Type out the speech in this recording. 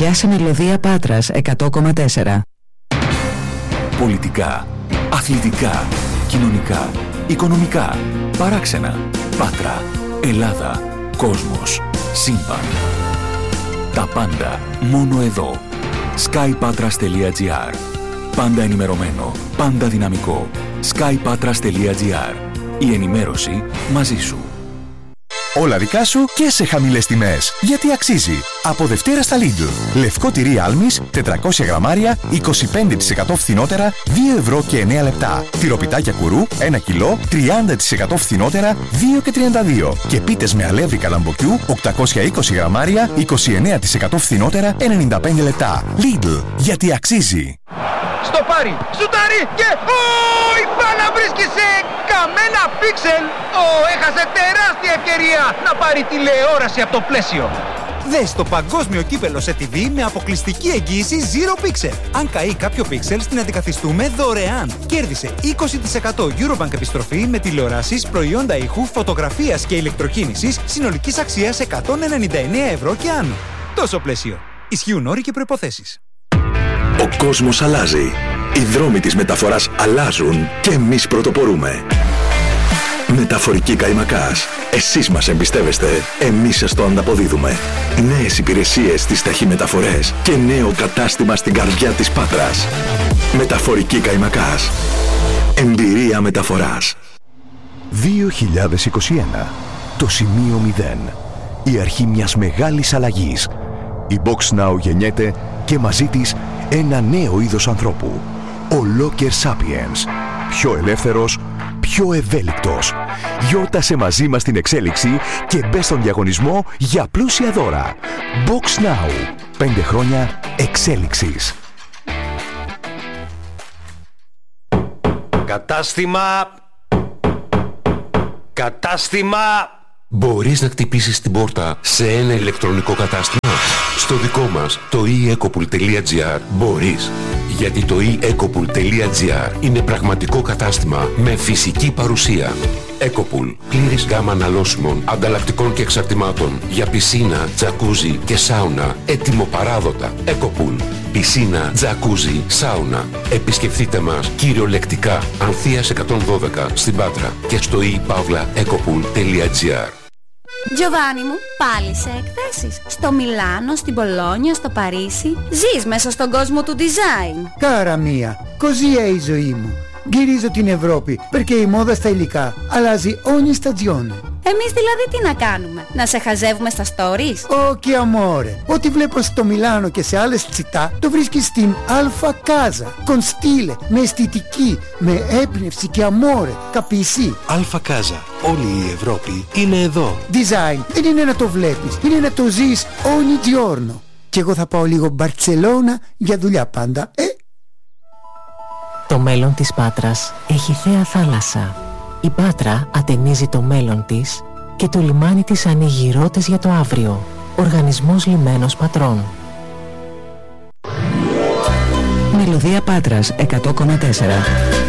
Πια σε Μελωδία Πάτρας 100,4. Πολιτικά, αθλητικά, κοινωνικά, οικονομικά, παράξενα, Πάτρα, Ελλάδα, κόσμος, σύμπαν. Τα πάντα μόνο εδώ. skypatras.gr. Πάντα ενημερωμένο, πάντα δυναμικό. skypatras.gr. Η ενημέρωση μαζί σου. Όλα δικά σου και σε χαμηλές τιμές. Γιατί αξίζει. Από Δευτέρα στα Lidl. Λευκό τυρί Άλμης, 400 γραμμάρια, 25% φθηνότερα, 2 ευρώ και 9 λεπτά. Τυροπιτάκια Κουρού, 1 κιλό, 30% φθηνότερα, 2 και 32. Και πίτες με αλεύρι καλαμποκιού, 820 γραμμάρια, 29% φθηνότερα, 95 λεπτά. Lidl. Γιατί αξίζει. Στο πάρει, σουτάρει και η μπάλα βρίσκει σε καμένα πίξελ. Έχασε τεράστια ευκαιρία να πάρει τηλεόραση από το πλαίσιο. Δες το παγκόσμιο κύπελο σε TV με αποκλειστική εγγύηση Zero Pixel. Αν καεί κάποιο πίξελ, την αντικαθιστούμε δωρεάν. Κέρδισε 20% Eurobank επιστροφή με τηλεοράσεις, προϊόντα ήχου, φωτογραφίας και ηλεκτροκίνησης συνολικής αξίας 199 ευρώ και άνω. Τόσο πλαίσιο. Ισχύουν όροι και προϋποθέσεις. Ο κόσμος αλλάζει. Οι δρόμοι της μεταφοράς αλλάζουν και εμείς πρωτοπορούμε. Μεταφορική Καϊμακάς. Εσείς μας εμπιστεύεστε, εμείς σας το ανταποδίδουμε. Νέες υπηρεσίες στις ταχυμεταφορές και νέο κατάστημα στην καρδιά της Πάτρας. Μεταφορική Καϊμακάς. Εμπειρία μεταφοράς. 2021. Το σημείο 0. Η αρχή μιας μεγάλης αλλαγής. Η Box Now γεννιέται και μαζί της ένα νέο είδος ανθρώπου. Ο Locker Sapiens. Πιο ελεύθερος, πιο ευέλικτος. Γιόρτασε μαζί μας την εξέλιξη και μπε στον διαγωνισμό για πλούσια δώρα. Box Now. 5 χρόνια εξέλιξης. Κατάστημα. Μπορείς να χτυπήσεις την πόρτα σε ένα ηλεκτρονικό κατάστημα? Στο δικό μας, το eEcopool.gr, μπορείς. Γιατί το eEcopool.gr είναι πραγματικό κατάστημα με φυσική παρουσία. Ecopool. Πλήρης γάμα αναλώσιμων, ανταλλακτικών και εξαρτημάτων για πισίνα, τζακούζι και σάουνα. Έτοιμο-παράδοτα. Ecopool. Πισίνα, τζακούζι, σάουνα. Επισκεφτείτε μας κυριολεκτικά Ανθείας 112 στην Πάτρα και στο ePavlaEcopool.gr. Giovanni μου, πάλι σε εκθέσεις. Στο Μιλάνο, στην Πολόνια, στο Παρίσι. Ζεις μέσα στον κόσμο του design. Κάρα μία, così è η ζωή μου. Γυρίζω την Ευρώπη, perché η μόδα στα υλικά αλλάζει ogni stagione. Εμείς δηλαδή τι να κάνουμε, να σε χαζεύουμε στα stories? Όχι αμόρε, ό,τι βλέπω στο Μιλάνο και σε άλλες τσιτά το βρίσκεις στην Alfa Casa. Con stile, με αισθητική, με έμπνευση και αμόρε, καπισί. Alfa Casa, όλη η Ευρώπη είναι εδώ. Design δεν είναι να το βλέπεις, είναι να το ζεις ogni giorno. Και εγώ θα πάω λίγο Μπαρτσελώνα για δουλειά πάντα, Το μέλλον της Πάτρας έχει θέα θάλασσα. Η Πάτρα ατενίζει το μέλλον της και το λιμάνι της ανοίγει ρότες για το αύριο. Οργανισμός Λιμένος Πατρών. Μελωδία Πάτρας 100,4.